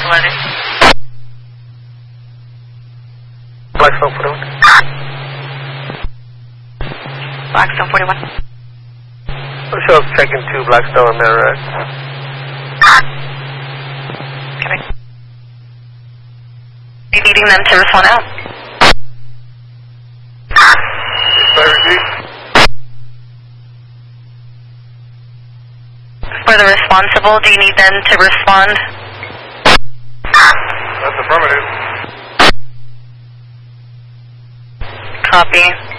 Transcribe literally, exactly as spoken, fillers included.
eleven. Blackstone forty-one. Blackstone forty-one. Show up checking two Blackstone Mirror X. Okay. Are you needing them to respond out? For the responsible, do you need them to respond? That's affirmative. Copy.